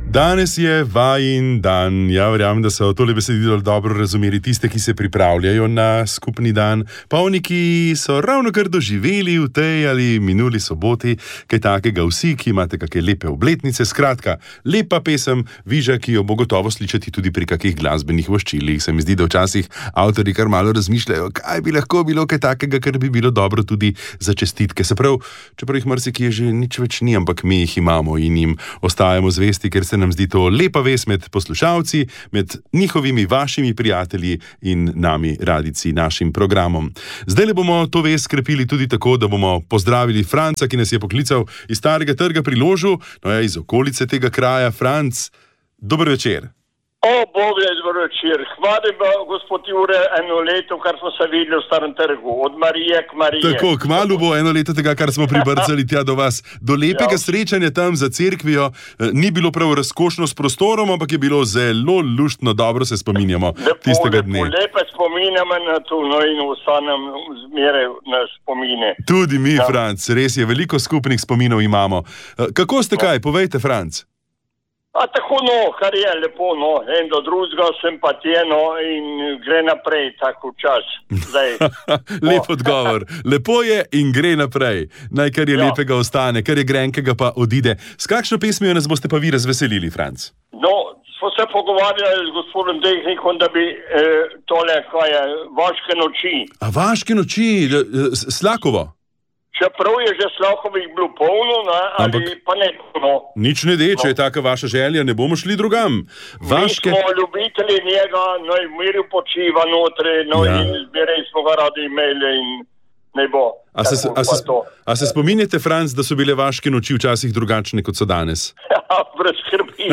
Danes je vajin dan. Ja, verjamem, da so tole besedilo dobro razumeli tiste, ki se pripravljajo na skupni dan, pa oni, ki so ravno kar doživeli v tej ali minuli soboti kaj takega, vsi, ki imate kakšne lepe obletnice. Skratka, lepa pesem, viža, ki jo bo gotovo slišati tudi pri kakih glasbenih voščilih. Se mi zdi, da včasih avtorji kar malo razmišljajo, kaj bi lahko bilo kaj takega, kar bi bilo dobro tudi za čestitke. Se prav, čeprav jih marsikje že nič več ni, ampak mi jih imamo in jim ostajamo zvesti, ker se nam zdi to lepa vest med poslušalci, med njihovimi, vašimi prijatelji in nami, radijci, našim programom. Zdaj bomo to vest skrepili tudi tako, da bomo pozdravili Franca, ki nas je poklical iz Starega trga pri Ložu, iz okolice tega kraja. Franc, dober večer. Dober večer. Hvala, gospod Jure, eno leto, kar smo se videli v Starem trgu, od Marije k Marije. Tako, kmalu bo eno leto tega, kar smo pribrcali tja do vas. Do lepega srečanja tam za cerkvijo ni bilo prav razkošno s prostorom, ampak je bilo zelo luštno, dobro se spominjamo tistega dne. Lepo spominjamo na to, in ostanem zmeraj na spomine. Tudi mi, Franc, res je, veliko skupnih spominov imamo. Kako ste kaj? Povejte, Franc. Tako, kar je lepo, en do drugega simpatije, in gre naprej, tako čas. Lep odgovor. Lepo je in gre naprej. Naj kar je lepega ostane, kar je grenkega pa odide. S kakšno pesmijo nas boste pa vi razveselili, Franc? Smo se pogovarjali z gospodom tehnikom, da bi tole, kaj je, Vaške noči. A Vaške noči, Slakovo? Čeprav je že Slakovih bilo polno, ali pa ne polno. Nič ne de, če je taka vaša želja, ne bomo šli drugam. Mi smo ljubitelji njega, v miru počiva notri, in zmeraj smo ga radi imeli in ne bo. A se spominjate, Franc, da so bile Vaške noči včasih drugačne, kot so danes? Ja, brez skrbi.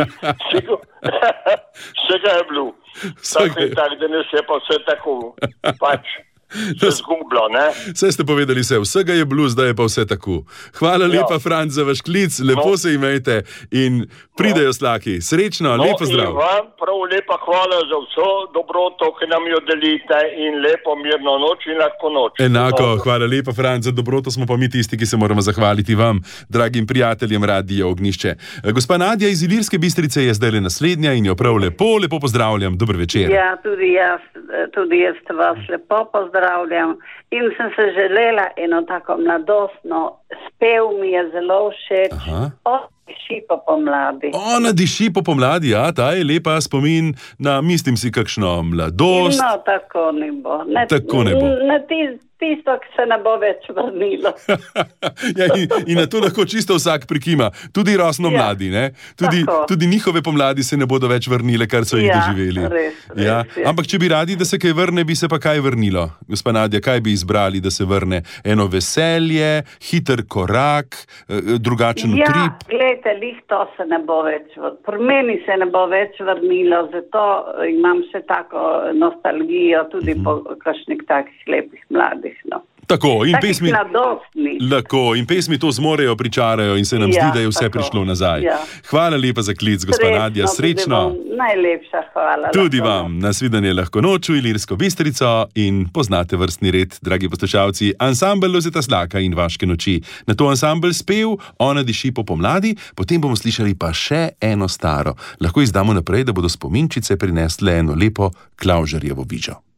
Vsega je bilo. Tako, da ne se pa vse tako pač. Se zgublo, ne? Vse ste povedali vse, vsega je bilo, zdaj je pa vse tako. Hvala lepa, Franc, za vaš klic, lepo se imejte in pridejo slaki. Srečno, lepo zdrav. In vam prav lepa hvala za vso dobroto, ki nam jo delite, in lepo mirno noč in lahko noč. Enako, hvala lepa, Franc, za dobroto smo pa mi tisti, ki se moramo zahvaliti vam, dragim prijateljem Radia Ognjišče. Gospa Nadja iz Ilirske Bistrice je zdaj naslednja in jo prav lepo pozdravljam. Dober večer. Ja, tudi jaz vas lepo pozdravljam in sem se želela eno tako mladostno, spev mi je zelo všeč. Ona diši po pomladi. Ona diši po pomladi, ja, ta je lepa spomin na, mislim si, kakšno mladost. No, tako ne bo. Tako ne bo. Na tisto, ki se ne bo več vrnilo. Ja, in na to lahko čisto vsak prikima. Tudi rosno mladi, ne? Tudi njihove pomladi se ne bodo več vrnile, kar so jih doživeli. Res. Ampak če bi radi, da se kaj vrne, bi se pa kaj vrnilo? Gospa Nadja, kaj bi izbrali, da se vrne? Eno veselje, hiter korak, drugačen utrip? Ja, gledajte, lih to se ne bo več, pri meni se ne bo več vrnilo, zato imam še tako nostalgijo tudi po kakšnih takih lepih mladih. Tako, in pesmi to zmorejo, pričarajo in se nam zdi, da je vse prišlo nazaj. Hvala lepa za klic, gospa Nadja, srečno. Najlepša hvala. Tudi vam, nasvidenje, lahko noč v Ilirsko Bistrico in poznate vrstni red, dragi poslušalci, ansambel Lojzeta Slaka in Vaške noči. Na to ansambel spev Ona diši po pomladi, potem bomo slišali pa še eno staro. Lahko izdamo naprej, da bodo spominčice prinesle eno lepo Klavžarjevo vižo.